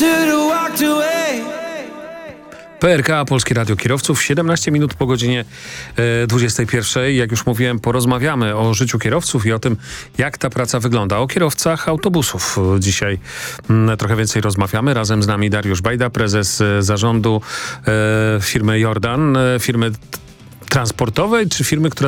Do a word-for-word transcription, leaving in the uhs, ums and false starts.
P R K, Polskie Radio Kierowców, siedemnaście minut po godzinie e, dwudziestej pierwszej. Jak już mówiłem, porozmawiamy o życiu kierowców i o tym, jak ta praca wygląda. O kierowcach autobusów dzisiaj m, trochę więcej rozmawiamy. Razem z nami Dariusz Bajda, prezes e, zarządu e, firmy Jordan, e, firmy t- transportowej, czy firmy, która